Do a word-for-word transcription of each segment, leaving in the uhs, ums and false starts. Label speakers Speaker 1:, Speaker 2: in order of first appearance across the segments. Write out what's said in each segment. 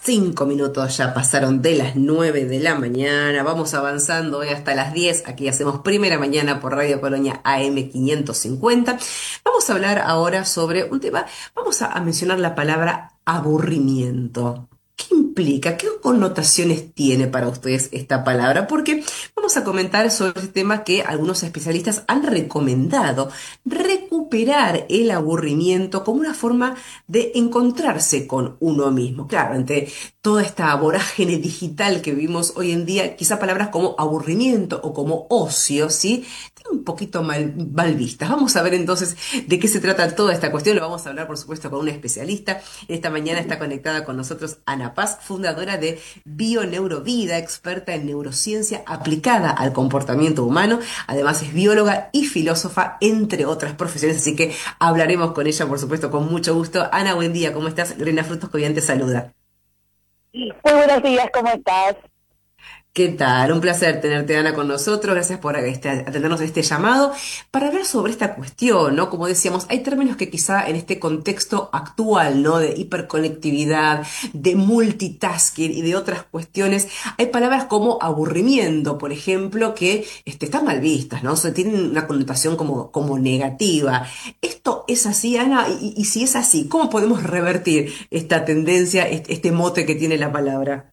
Speaker 1: Cinco minutos ya pasaron de las nueve de la mañana. Vamos avanzando hoy hasta las diez. Aquí hacemos primera mañana por Radio Colonia A M quinientos cincuenta. Vamos a hablar ahora sobre un tema. Vamos a, a mencionar la palabra aburrimiento. ¿Qué implica? ¿Qué connotaciones tiene para ustedes esta palabra? Porque vamos a comentar sobre este tema que algunos especialistas han recomendado: recuperar el aburrimiento como una forma de encontrarse con uno mismo. Claro, ante toda esta vorágine digital que vivimos hoy en día, quizá palabras como aburrimiento o como ocio, ¿sí? Están un poquito mal, mal vistas. Vamos a ver entonces de qué se trata toda esta cuestión. Lo vamos a hablar, por supuesto, con una especialista. Esta mañana está conectada con nosotros Ana Paz, fundadora de Bioneurovida, experta en neurociencia aplicada al comportamiento humano. Además es bióloga y filósofa, entre otras profesiones, así que hablaremos con ella, por supuesto, con mucho gusto. Ana, buen día, ¿cómo estás? Lorena Frutos Cobian te saluda.
Speaker 2: Muy buenos días, ¿cómo estás?
Speaker 1: ¿Qué tal? Un placer tenerte, Ana, con nosotros. Gracias por este, atendernos a este llamado para hablar sobre esta cuestión, ¿no? Como decíamos, hay términos que quizá en este contexto actual, ¿no? De hiperconectividad, de multitasking y de otras cuestiones, hay palabras como aburrimiento, por ejemplo, que este, están mal vistas, ¿no? O sea, tienen una connotación como, como negativa. ¿Esto es así, Ana? Y, y si es así, ¿cómo podemos revertir esta tendencia, este, este mote que tiene la palabra?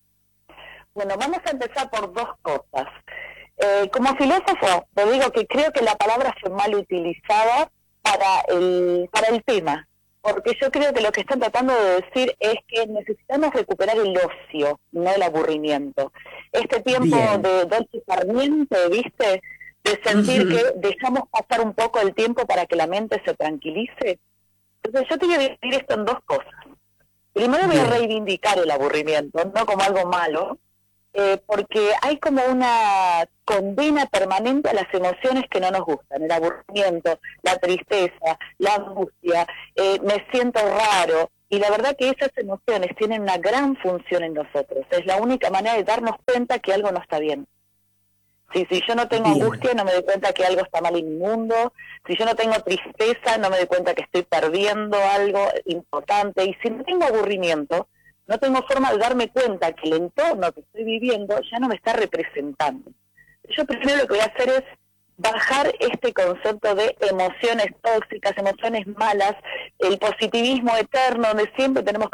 Speaker 2: Bueno, vamos a empezar por dos cosas. Eh, como filósofo, te digo que creo que la palabra fue mal utilizada para el, para el tema, porque yo creo que lo que están tratando de decir es que necesitamos recuperar el ocio, no el aburrimiento. Este tiempo
Speaker 1: Bien.
Speaker 2: de dolce farniente, ¿viste? De sentir que dejamos pasar un poco el tiempo para que la mente se tranquilice. Entonces yo te voy a dividir esto en dos cosas. Primero voy a
Speaker 1: Bien,
Speaker 2: reivindicar el aburrimiento, no como algo malo, eh, porque hay como una condena permanente a las emociones que no nos gustan, el aburrimiento, la tristeza, la angustia, eh, me siento raro, y la verdad que esas emociones tienen una gran función en nosotros, es la única manera de darnos cuenta que algo no está bien. Si, si yo no tengo
Speaker 1: bien,
Speaker 2: angustia, no me doy cuenta que algo está mal en mi mundo. Si yo no tengo tristeza, no me doy cuenta que estoy perdiendo algo importante. Y si no tengo aburrimiento, no tengo forma de darme cuenta que el entorno que estoy viviendo ya no me está representando. Yo primero lo que voy a hacer es bajar este concepto de emociones tóxicas, emociones malas, el positivismo eterno, donde siempre tenemos que